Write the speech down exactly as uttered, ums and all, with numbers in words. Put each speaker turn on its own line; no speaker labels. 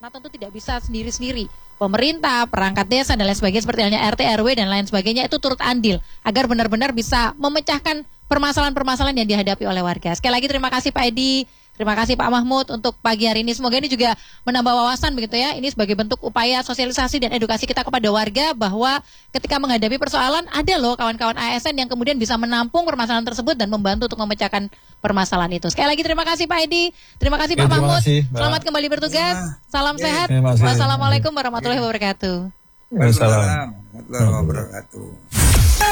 karena tentu tidak bisa sendiri-sendiri. Pemerintah, perangkat desa dan lain sebagainya seperti halnya R T R W dan lain sebagainya itu turut andil agar benar-benar bisa memecahkan permasalahan-permasalahan yang dihadapi oleh warga. Sekali lagi terima kasih Pak Edi. Terima kasih Pak Mahmud untuk pagi hari ini. Semoga ini juga menambah wawasan begitu ya. Ini sebagai bentuk upaya sosialisasi dan edukasi kita kepada warga bahwa ketika menghadapi persoalan ada loh kawan-kawan A S N yang kemudian bisa menampung permasalahan tersebut dan membantu untuk memecahkan permasalahan itu. Sekali lagi terima kasih Pak Edi. Terima kasih Pak
terima
Mahmud.
kasih,
Selamat kembali bertugas. Salam
Ya,
sehat.
terima kasih.
Wassalamualaikum warahmatullahi wabarakatuh.
Waalaikumsalam
warahmatullahi wabarakatuh.